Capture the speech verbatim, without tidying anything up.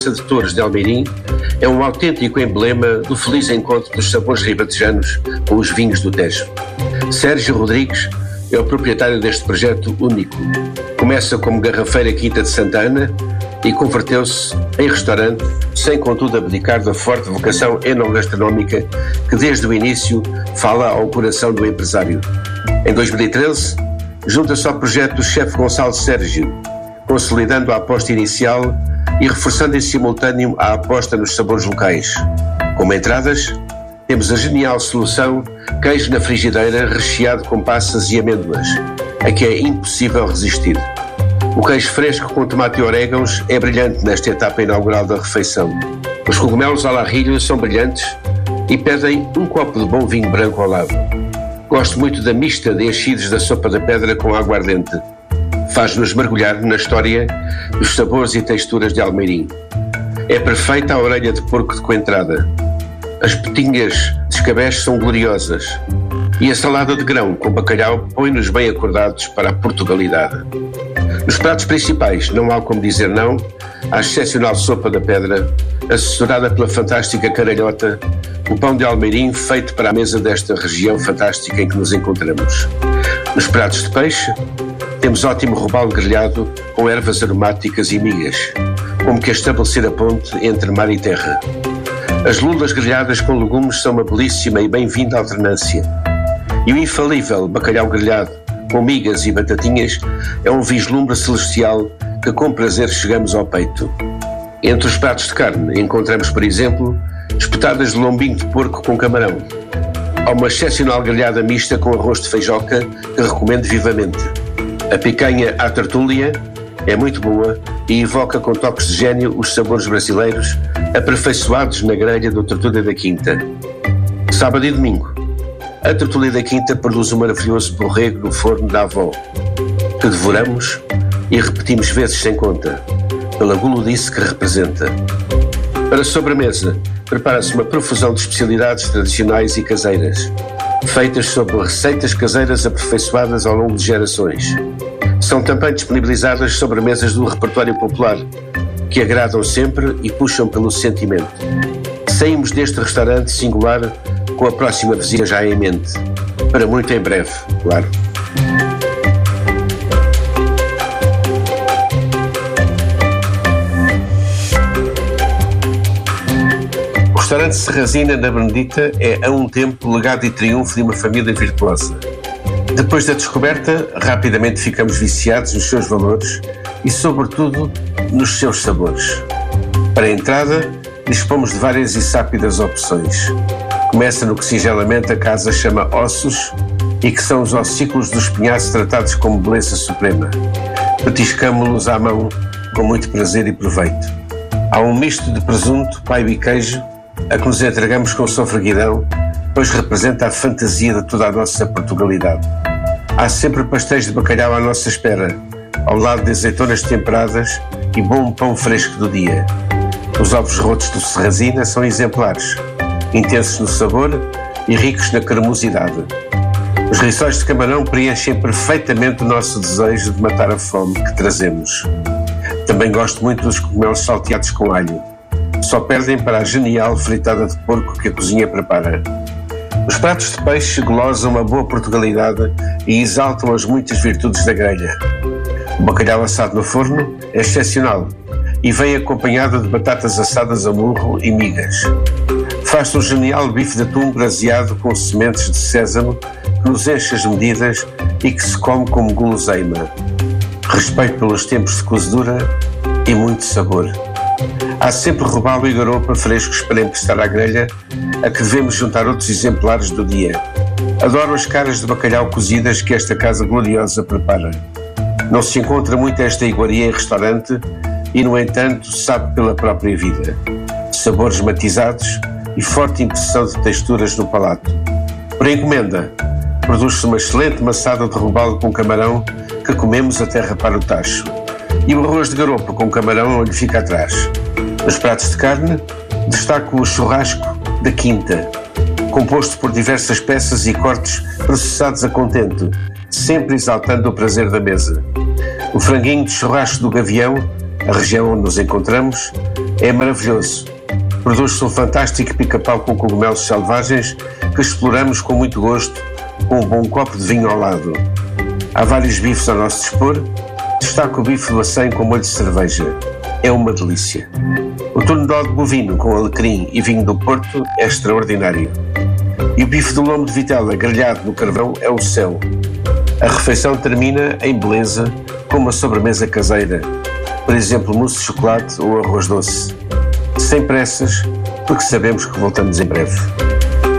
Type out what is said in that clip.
de Torres de Almeirim é um autêntico emblema do feliz encontro dos sabores ribatejanos com os vinhos do Tejo. Sérgio Rodrigues é o proprietário deste projeto único. Começa como garrafeira Quinta de Santa Ana e converteu-se em restaurante, sem contudo abdicar da forte vocação enogastronómica que desde o início fala ao coração do empresário. Em dois mil e treze, junta-se ao projeto do chefe Gonçalo Sérgio, consolidando a aposta inicial e reforçando em simultâneo a aposta nos sabores locais. Como entradas, temos a genial solução queijo na frigideira recheado com passas e amêndoas, a que é impossível resistir. O queijo fresco com tomate e orégãos é brilhante nesta etapa inaugural da refeição. Os cogumelos à larrilho são brilhantes e pedem um copo de bom vinho branco ao lado. Gosto muito da mista de enchidos da sopa da pedra com aguardente. Faz-nos mergulhar na história dos sabores e texturas de Almeirim. É perfeita a orelha de porco de coentrada. As petinhas de escabeche são gloriosas. E a salada de grão com bacalhau põe-nos bem acordados para a Portugalidade. Nos pratos principais não há como dizer não à excepcional sopa da pedra, assessorada pela fantástica caralhota, o pão de Almeirim feito para a mesa desta região fantástica em que nos encontramos. Nos pratos de peixe, temos ótimo robalo grelhado com ervas aromáticas e migas, como que a estabelecer a ponte entre mar e terra. As lulas grelhadas com legumes são uma belíssima e bem-vinda alternância. E o infalível bacalhau grelhado com migas e batatinhas é um vislumbre celestial que com prazer chegamos ao peito. Entre os pratos de carne encontramos, por exemplo, espetadas de lombinho de porco com camarão. Há uma excepcional grelhada mista com arroz de feijoca que recomendo vivamente. A picanha à tertúlia é muito boa e evoca com toques de gênio os sabores brasileiros aperfeiçoados na grelha do Tertúlia da Quinta. Sábado e domingo, a Tertúlia da Quinta produz um maravilhoso borrego no forno da avó, que devoramos e repetimos vezes sem conta, pela gulodice que representa. Para a sobremesa, prepara-se uma profusão de especialidades tradicionais e caseiras, feitas sob receitas caseiras aperfeiçoadas ao longo de gerações. São também disponibilizadas sobremesas do repertório popular, que agradam sempre e puxam pelo sentimento. Saímos deste restaurante singular com a próxima visita já em mente. Para muito em breve, claro. O restaurante Serrazina na Benedita é a um tempo legado e triunfo de uma família virtuosa. Depois da descoberta, rapidamente ficamos viciados nos seus valores e, sobretudo, nos seus sabores. Para a entrada, dispomos de várias e sápidas opções. Começa no que singelamente a casa chama ossos e que são os ossículos dos espinhaços tratados como beleza suprema. Petiscamo-los à mão com muito prazer e proveito. Há um misto de presunto, paibo e queijo a que nos entregamos com sofreguidão, pois representa a fantasia de toda a nossa Portugalidade. Há sempre pastéis de bacalhau à nossa espera, ao lado de azeitonas temperadas e bom pão fresco do dia. Os ovos rotos do Serrazina são exemplares, intensos no sabor e ricos na cremosidade. Os rissóis de camarão preenchem perfeitamente o nosso desejo de matar a fome que trazemos. Também gosto muito dos cogumelos salteados com alho. Só perdem para a genial fritada de porco que a cozinha prepara. Os pratos de peixe glosam uma boa Portugalidade e exaltam as muitas virtudes da grelha. O bacalhau assado no forno é excepcional e vem acompanhado de batatas assadas a murro e migas. Faz-se um genial bife de atum braseado com sementes de sésamo que nos enche as medidas e que se come como guloseima. Respeito pelos tempos de cozedura e muito sabor. Há sempre robalo e garopa frescos para emprestar à grelha, a que devemos juntar outros exemplares do dia. Adoro as caras de bacalhau cozidas que esta casa gloriosa prepara. Não se encontra muito esta iguaria em restaurante e, no entanto, sabe pela própria vida. Sabores matizados e forte impressão de texturas no palato. Por encomenda, produz-se uma excelente maçada de robalo com camarão que comemos até rapar o tacho. E o arroz de garopa com camarão não lhe fica atrás. Nos pratos de carne, destaco o churrasco da Quinta, composto por diversas peças e cortes processados a contento, sempre exaltando o prazer da mesa. O franguinho de churrasco do Gavião, a região onde nos encontramos, É maravilhoso. Produz-se um fantástico pica-pau com cogumelos selvagens que exploramos com muito gosto, com um bom copo de vinho ao lado. Há vários bifes ao nosso dispor. Destaco o bife do acém com molho de cerveja. É uma delícia. O tornedó de bovino com alecrim e vinho do Porto é extraordinário. E o bife do lombo de vitela grelhado no carvão é o céu. A refeição termina em beleza com uma sobremesa caseira, por exemplo, mousse de chocolate ou arroz doce. Sem pressas, porque sabemos que voltamos em breve.